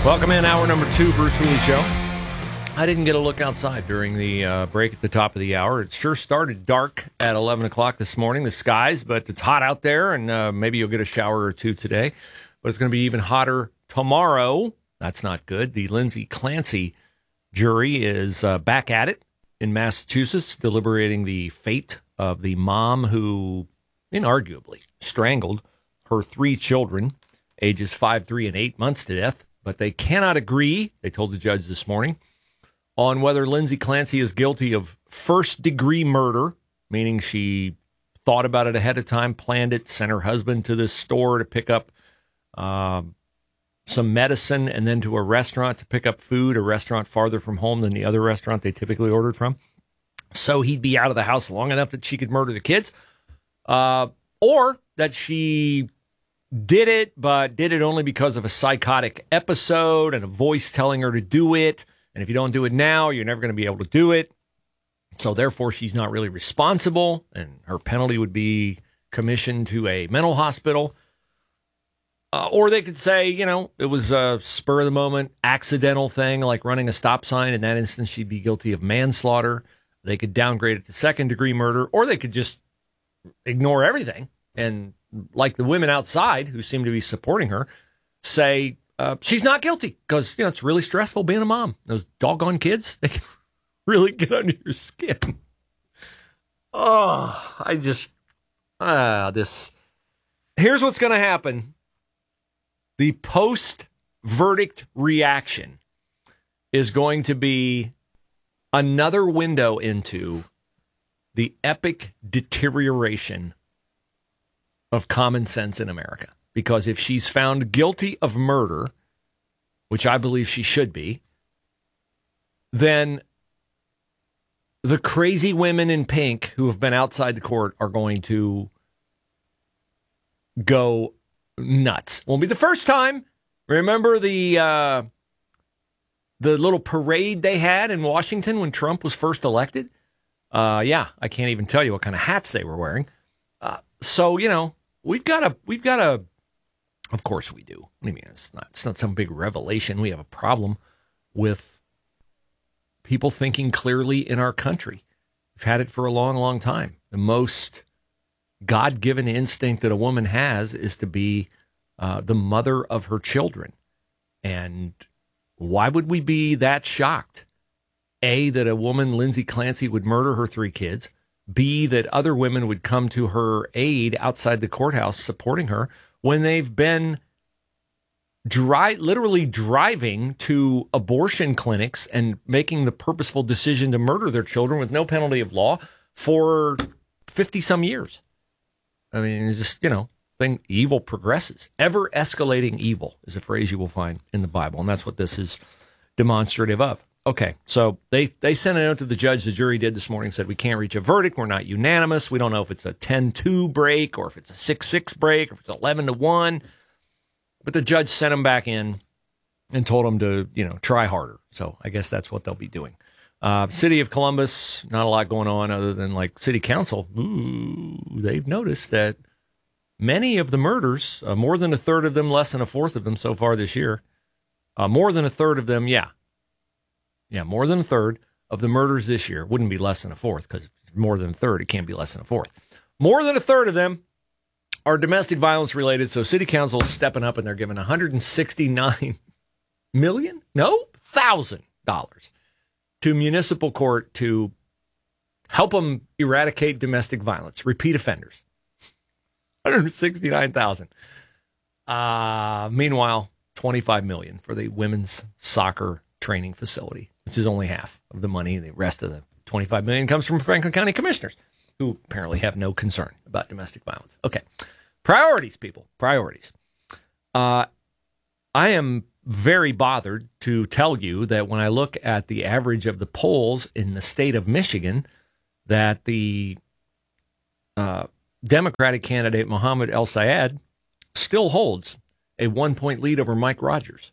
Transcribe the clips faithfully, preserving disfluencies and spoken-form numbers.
Welcome in hour number two, Bruce Hooley Show. I didn't get a look outside during the uh, break at the top of the hour. It sure started dark at eleven o'clock this morning, the skies, but it's hot out there, and uh, maybe you'll get a shower or two today. But it's going to be even hotter tomorrow. That's not good. The Lindsay Clancy jury is uh, back at it in Massachusetts, deliberating the fate of the mom who inarguably strangled her three children, ages five, three, and eight months to death. But they cannot agree, they told the judge this morning, on whether Lindsay Clancy is guilty of first-degree murder, meaning she thought about it ahead of time, planned it, sent her husband to this store to pick up uh, some medicine, and then to a restaurant to pick up food, a restaurant farther from home than the other restaurant they typically ordered from, so he'd be out of the house long enough that she could murder the kids, uh, or that she did it, but did it only because of a psychotic episode and a voice telling her to do it. And if you don't do it now, you're never going to be able to do it. So therefore, she's not really responsible, and her penalty would be commissioned to a mental hospital. Uh, or they could say, you know, it was a spur of the moment, accidental thing, like running a stop sign. In that instance, she'd be guilty of manslaughter. They could downgrade it to second degree murder, or they could just ignore everything and, like the women outside who seem to be supporting her, say uh, she's not guilty because, you know, it's really stressful being a mom. Those doggone kids, they can really get under your skin. Oh, I just, ah, uh, this. Here's what's going to happen. The post-verdict reaction is going to be another window into the epic deterioration of common sense in America. Because if she's found guilty of murder, which I believe she should be, then the crazy women in pink who have been outside the court are going to go nuts. Won't be the first time. Remember the uh, the little parade they had in Washington when Trump was first elected? Uh, yeah, I can't even tell you what kind of hats they were wearing. Uh, so, you know, we've got a, we've got a, of course we do. I mean, it's not, it's not some big revelation. We have a problem with people thinking clearly in our country. We've had it for a long, long time. The most God-given instinct that a woman has is to be uh, the mother of her children. And why would we be that shocked? A, that a woman, Lindsay Clancy, would murder her three kids. B, that other women would come to her aid outside the courthouse supporting her when they've been dri- literally driving to abortion clinics and making the purposeful decision to murder their children with no penalty of law for fifty-some years. I mean, it's just, you know, thing, evil progresses. Ever-escalating evil is a phrase you will find in the Bible, and that's what this is demonstrative of. Okay, so they, they sent a note to the judge. The jury did this morning, said we can't reach a verdict. We're not unanimous. We don't know if it's a ten two break or if it's a six six break or if it's eleven to one. But the judge sent them back in and told them to, you know, try harder. So I guess that's what they'll be doing. Uh, City of Columbus, not a lot going on other than like city council. Ooh, they've noticed that many of the murders, uh, more than a third of them, less than a fourth of them so far this year, uh, more than a third of them, yeah. Yeah, more than a third of the murders this year wouldn't be less than a fourth, because more than a third, it can't be less than a fourth. More than a third of them are domestic violence related, so city council is stepping up and they're giving one hundred sixty-nine million dollars, no, thousand dollars to municipal court to help them eradicate domestic violence, repeat offenders. one hundred sixty-nine thousand dollars. Uh, meanwhile, twenty-five million dollars for the women's soccer training facility, which is only half of the money. The rest of the twenty-five million dollars comes from Franklin County commissioners, who apparently have no concern about domestic violence. Okay. Priorities, people. Priorities. Uh, I am very bothered to tell you that when I look at the average of the polls in the state of Michigan, that the uh, Democratic candidate Mohammed El-Sayed still holds a one-point lead over Mike Rogers.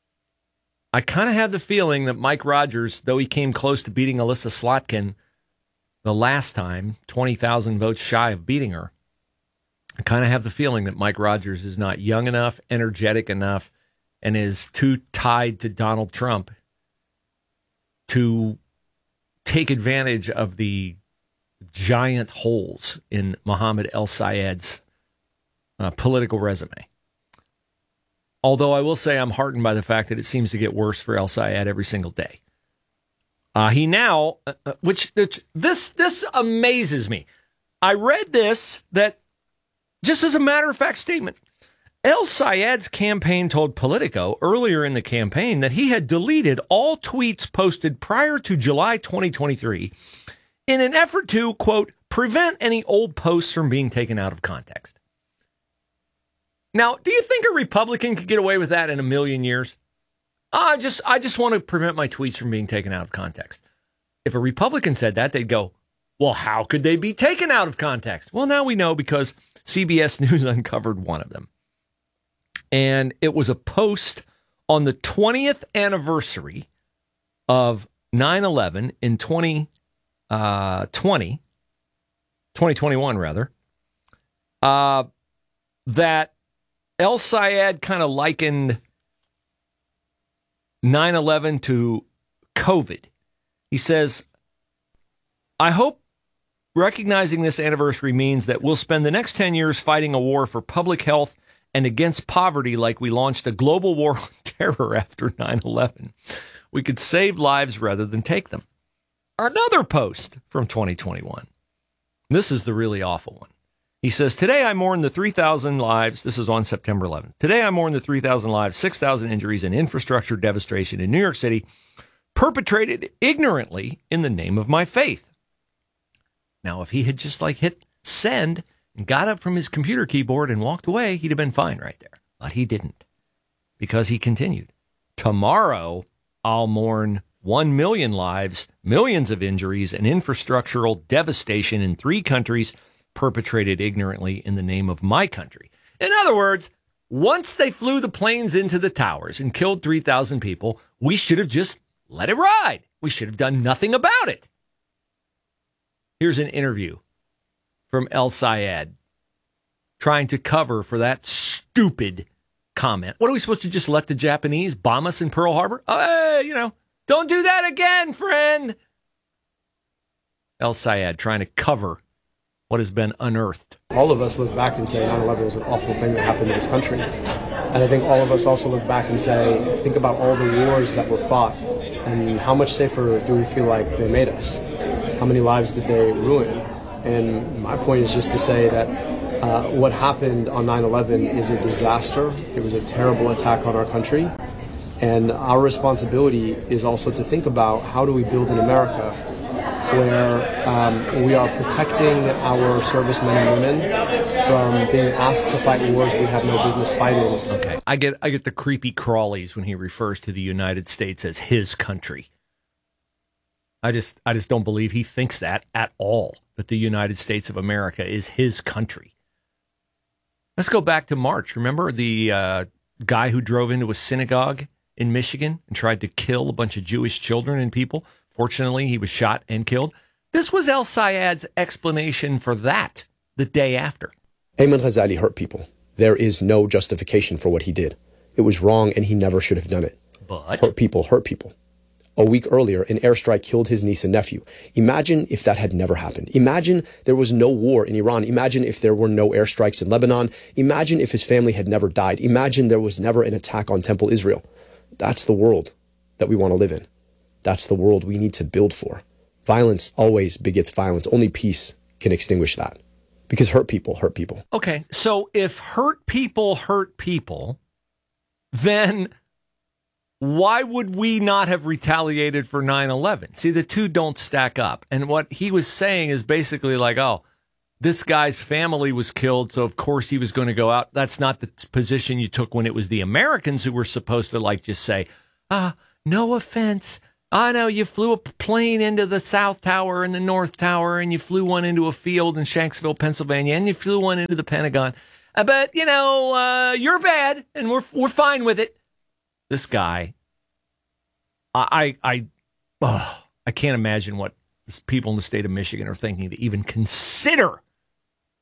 I kind of have the feeling that Mike Rogers, though he came close to beating Alyssa Slotkin the last time, twenty thousand votes shy of beating her, I kind of have the feeling that Mike Rogers is not young enough, energetic enough, and is too tied to Donald Trump to take advantage of the giant holes in Mohammed El-Sayed's uh, political resume. Although I will say I'm heartened by the fact that it seems to get worse for El-Sayed every single day. Uh, he now, uh, which, which this this amazes me. I read this, that just as a matter of fact statement, El-Sayed's campaign told Politico earlier in the campaign that he had deleted all tweets posted prior to July twenty twenty-three in an effort to, quote, prevent any old posts from being taken out of context. Now, do you think a Republican could get away with that in a million years? I just I just want to prevent my tweets from being taken out of context. If a Republican said that, they'd go, well, how could they be taken out of context? Well, now we know because C B S News uncovered one of them. And it was a post on the twentieth anniversary of nine eleven in twenty twenty, twenty twenty-one rather, uh, that El-Sayed kind of likened nine eleven to COVID. He says, I hope recognizing this anniversary means that we'll spend the next ten years fighting a war for public health and against poverty like we launched a global war on terror after nine eleven. We could save lives rather than take them. Another post from twenty twenty-one. This is the really awful one. He says, today I mourn the three thousand lives. This is on September eleventh. Today I mourn the three thousand lives, six thousand injuries, and infrastructure devastation in New York City, perpetrated ignorantly in the name of my faith. Now, if he had just like hit send and got up from his computer keyboard and walked away, he'd have been fine right there. But he didn't, because he continued. Tomorrow, I'll mourn one million lives, millions of injuries, and infrastructural devastation in three countries perpetrated ignorantly in the name of my country. In other words, once they flew the planes into the towers and killed three thousand people, we should have just let it ride. We should have done nothing about it. Here's an interview from El-Sayed trying to cover for that stupid comment. What are we supposed to just let the Japanese bomb us in Pearl Harbor? Oh, hey, you know, don't do that again, friend. El-Sayed trying to cover what has been unearthed. All of us look back and say nine eleven was an awful thing that happened in this country. And I think all of us also look back and say, think about all the wars that were fought and how much safer do we feel like they made us? How many lives did they ruin? And my point is just to say that uh, what happened on nine eleven is a disaster. It was a terrible attack on our country. And our responsibility is also to think about how do we build an America where um, we are protecting our servicemen and women from being asked to fight wars we have no business fighting. Okay, I get I get the creepy crawlies when he refers to the United States as his country. I just I just don't believe he thinks that at all, that the United States of America is his country. Let's go back to March. Remember the uh, guy who drove into a synagogue in Michigan and tried to kill a bunch of Jewish children and people? Fortunately, he was shot and killed. This was El-Sayed's explanation for that the day after. Ayman Ghazali hurt people. There is no justification for what he did. It was wrong and he never should have done it. But hurt people, hurt people. A week earlier, an airstrike killed his niece and nephew. Imagine if that had never happened. Imagine there was no war in Iran. Imagine if there were no airstrikes in Lebanon. Imagine if his family had never died. Imagine there was never an attack on Temple Israel. That's the world that we want to live in. That's the world we need to build for. Violence always begets violence. Only peace can extinguish that. Because hurt people hurt people. Okay, so if hurt people hurt people, then why would we not have retaliated for nine eleven? See, the two don't stack up. And what he was saying is basically like, oh, this guy's family was killed, so of course he was going to go out. That's not the position you took when it was the Americans who were supposed to like just say, ah, no offense. I know you flew a plane into the South Tower and the North Tower, and you flew one into a field in Shanksville, Pennsylvania, and you flew one into the Pentagon. Uh, but, you know, uh, you're bad, and we're we're fine with it. This guy, I I I, oh, I can't imagine what people in the state of Michigan are thinking to even consider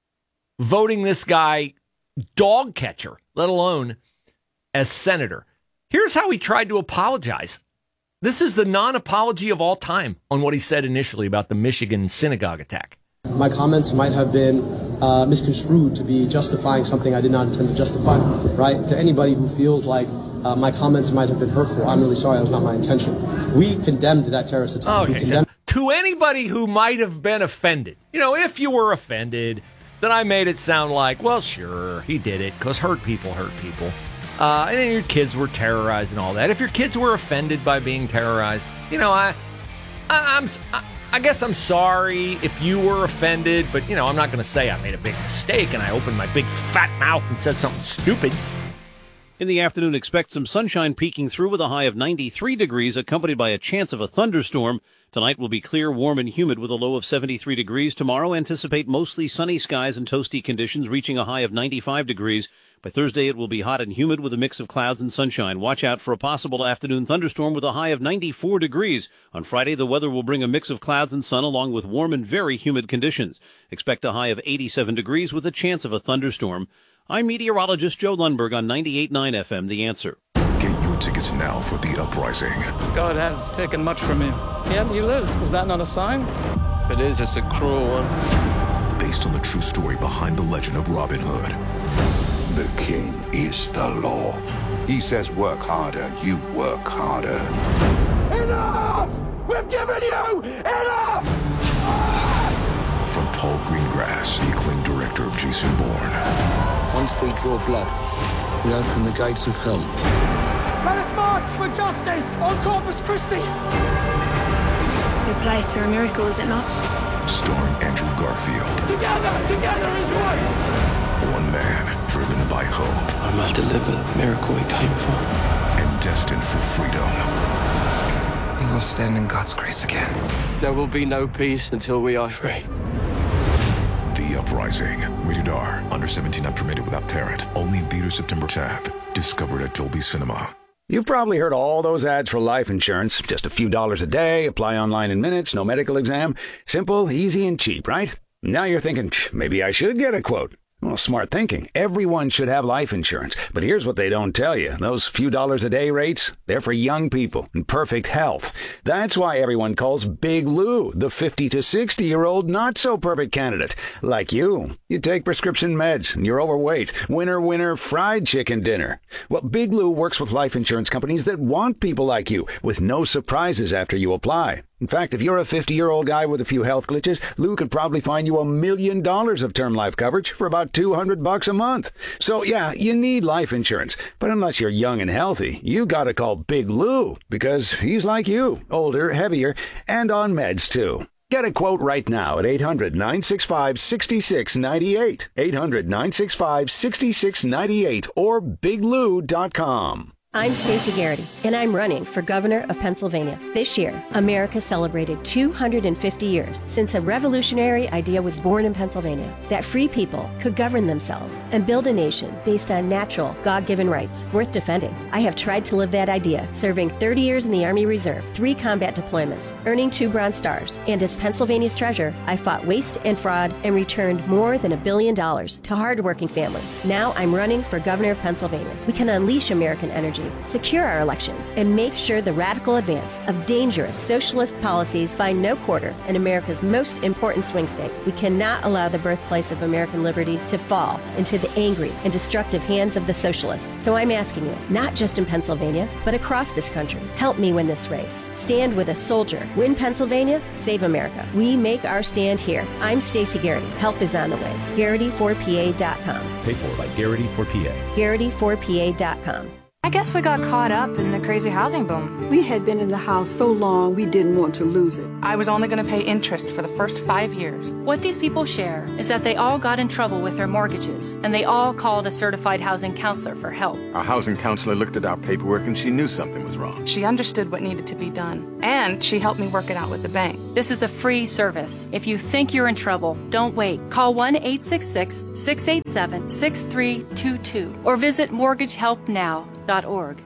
voting this guy dog catcher, let alone as senator. Here's how he tried to apologize. This is the non-apology of all time on what he said initially about the Michigan synagogue attack. My comments might have been uh, misconstrued to be justifying something I did not intend to justify, right? To anybody who feels like uh, my comments might have been hurtful, I'm really sorry, that was not my intention. We condemned that terrorist attack. Okay, so to anybody who might have been offended, you know, if you were offended, then I made it sound like, well, sure, he did it, because hurt people hurt people. Uh, and then your kids were terrorized and all that. If your kids were offended by being terrorized, you know, I, I I'm... I, I guess I'm sorry if you were offended, but, you know, I'm not going to say I made a big mistake and I opened my big fat mouth and said something stupid. In the afternoon, expect some sunshine peeking through with a high of ninety-three degrees, accompanied by a chance of a thunderstorm. Tonight will be clear, warm, and humid with a low of seventy-three degrees. Tomorrow, anticipate mostly sunny skies and toasty conditions, reaching a high of ninety-five degrees. By Thursday, it will be hot and humid with a mix of clouds and sunshine. Watch out for a possible afternoon thunderstorm with a high of ninety-four degrees. On Friday, the weather will bring a mix of clouds and sun along with warm and very humid conditions. Expect a high of eighty-seven degrees with a chance of a thunderstorm. I'm meteorologist Joe Lundberg on ninety-eight point nine F M, The Answer. Get your tickets now for The Uprising. God has taken much from him. Yet you live. Is that not a sign? If it is, it's a cruel one. Based on the true story behind the legend of Robin Hood. The king is the law. He says work harder, you work harder. Enough! We've given you enough! From Paul Greengrass, the acclaimed director of Jason Bourne. Once we draw blood, we open the gates of hell. Let us march for justice on Corpus Christi! It's a good place for a miracle, is it not? Starring Andrew Garfield. Together, together is one! One man, driven by hope. I must deliver the miracle we came for. And destined for freedom. We will stand in God's grace again. There will be no peace until we are free. The Uprising. Rated R. Under seventeen not permitted without parent. Only in theaters September tenth. Discovered at Dolby Cinema. You've probably heard all those ads for life insurance. Just a few dollars a day, apply online in minutes, no medical exam. Simple, easy, and cheap, right? Now you're thinking, maybe I should get a quote. Well, smart thinking. Everyone should have life insurance. But here's what they don't tell you. Those few dollars a day rates, they're for young people in perfect health. That's why everyone calls Big Lou the fifty to sixty-year-old not-so-perfect candidate. Like you. You take prescription meds and you're overweight. Winner, winner, fried chicken dinner. Well, Big Lou works with life insurance companies that want people like you, with no surprises after you apply. In fact, if you're a fifty-year-old guy with a few health glitches, Lou could probably find you a million dollars of term life coverage for about two hundred bucks a month. So yeah, you need life insurance. But unless you're young and healthy, you gotta call Big Lou, because he's like you, older, heavier, and on meds too. Get a quote right now at eight hundred, nine six five, six six nine eight, eight hundred, nine six five, six six nine eight, or big lou dot com. I'm Stacey Garrity, and I'm running for governor of Pennsylvania. This year, America celebrated two hundred fifty years since a revolutionary idea was born in Pennsylvania, that free people could govern themselves and build a nation based on natural, God-given rights worth defending. I have tried to live that idea, serving thirty years in the Army Reserve, three combat deployments, earning two Bronze Stars, and as Pennsylvania's treasurer, I fought waste and fraud and returned more than a billion dollars to hardworking families. Now I'm running for governor of Pennsylvania. We can unleash American energy, secure our elections, and make sure the radical advance of dangerous socialist policies find no quarter in America's most important swing state. We cannot allow the birthplace of American liberty to fall into the angry and destructive hands of the socialists. So I'm asking you, not just in Pennsylvania, but across this country, help me win this race. Stand with a soldier. Win Pennsylvania, save America. We make our stand here. I'm Stacey Garrity. Help is on the way. Garrity four P A dot com. Paid for by Garrity for P A. Garrity four P A dot com. I guess we got caught up in the crazy housing boom. We had been in the house so long we didn't want to lose it. I was only going to pay interest for the first five years. What these people share is that they all got in trouble with their mortgages, and they all called a certified housing counselor for help. Our housing counselor looked at our paperwork and she knew something was wrong. She understood what needed to be done, and she helped me work it out with the bank. This is a free service. If you think you're in trouble, don't wait. Call one eight six six, six eight seven, six three two two or visit mortgage help now dot org.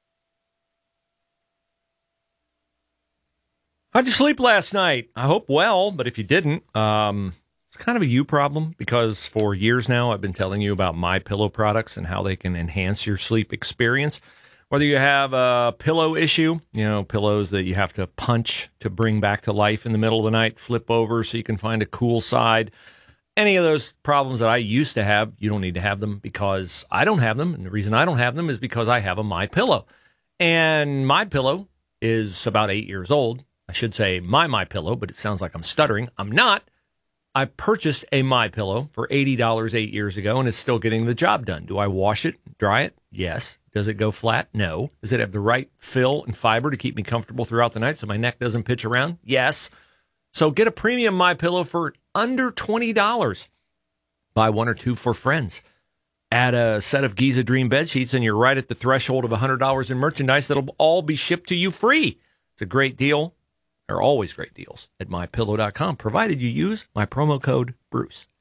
How'd you sleep last night? I hope well, but if you didn't, um, it's kind of a you problem, because for years now I've been telling you about MyPillow products and how they can enhance your sleep experience. Whether you have a pillow issue, you know, pillows that you have to punch to bring back to life in the middle of the night, flip over so you can find a cool side. Any of those problems that I used to have, you don't need to have them because I don't have them. And the reason I don't have them is because I have a MyPillow. And MyPillow is about eight years old. I should say my MyPillow, but it sounds like I'm stuttering. I'm not. I purchased a MyPillow for eighty dollars eight years ago, and it's still getting the job done. Do I wash it, dry it? Yes. Does it go flat? No. Does it have the right fill and fiber to keep me comfortable throughout the night so my neck doesn't pitch around? Yes. So get a premium MyPillow for under twenty dollars. Buy one or two for friends. Add a set of Giza Dream bed sheets, and you're right at the threshold of one hundred dollars in merchandise that'll all be shipped to you free. It's a great deal. There are always great deals at my pillow dot com, provided you use my promo code Bruce.